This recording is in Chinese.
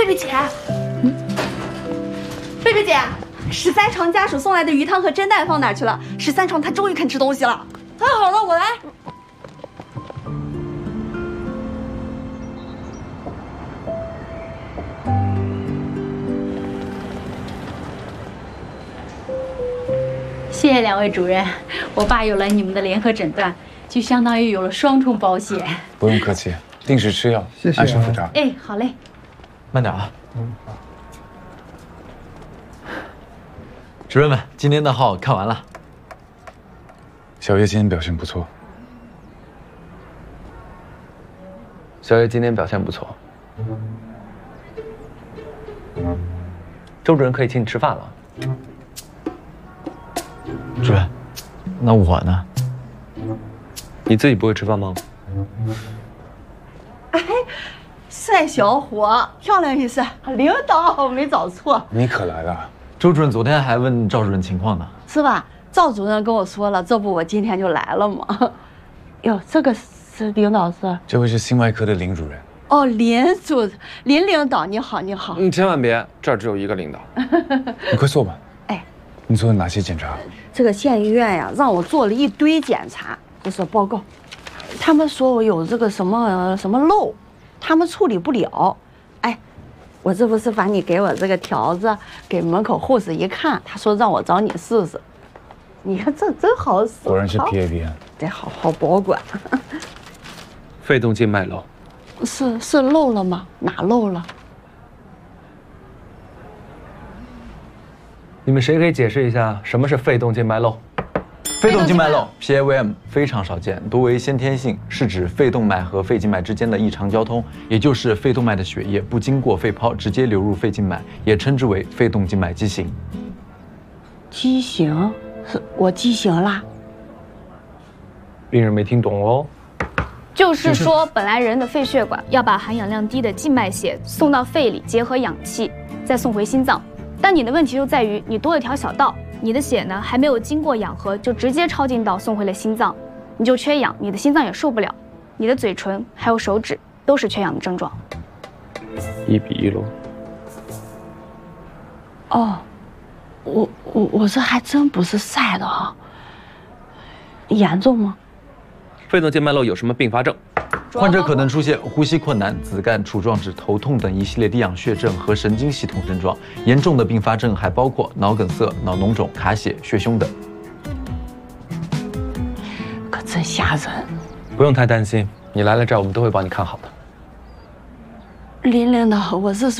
贝贝姐，贝贝姐，13床家属送来的鱼汤和蒸蛋放哪去了？13床他终于肯吃东西了。太好了，我来。 谢谢两位主任，我爸有了你们的联合诊断，就相当于有了双重保险。 不用客气，定时吃药， 谢谢。 按时复查。 哎，好嘞。 慢点啊。主任们，今天的号看完了。 小叶今天表现不错。 小叶今天表现不错。周主任可以请你吃饭了。 主任，那我呢？ 你自己不会吃饭吗？ 哎，帅小伙，漂亮一些，领导没找错。 你可来了。 周主任昨天还问赵主任情况呢。 是吧？赵主任跟我说了，这不我今天就来了吗？哟，这个是领导是？ 这位是心外科的林主任。 哦，林领导，你好，你好。 你千万别，这儿只有一个领导。 你快坐吧。 哎， 你做了哪些检查？ 这个县医院呀，让我做了一堆检查，不是报告。他们说我有这个什么漏，他们处理不了。哎，我这不是把你给我这个条子给门口护士一看，他说让我找你试试。你看这真好使， 果然是 PABN， 得好好保管。 肺动静脉瘘。 是漏了吗？哪漏了？ 你们谁可以解释一下什么是肺动静脉瘘？ 肺动静脉瘘 （PAVM） 非常少见，多为先天性，是指肺动脉和肺静脉之间的异常交通，也就是肺动脉的血液不经过肺泡直接流入肺静脉，也称之为肺动静脉畸形。 畸形？是我畸形啦？ 病人没听懂哦。 就是说，本来人的肺血管要把含氧量低的静脉血送到肺里结合氧气，再送回心脏。但你的问题就在于你多了条小道，你的血呢还没有经过氧合就直接超进到送回了心脏，你就缺氧，你的心脏也受不了，你的嘴唇还有手指都是缺氧的症状。 1比1喽。 哦，我这还真不是晒的哈，严重吗？ 肺动静脉瘘有什么并发症？ 患者可能出现呼吸困难、子干杵状质、头痛等一系列低氧血症和神经系统症状。严重的并发症还包括脑梗塞、脑脓肿、卡血、血胸等。 可真吓人。 不用太担心，你来了这儿，我们都会帮你看好的。 林领导，我是说。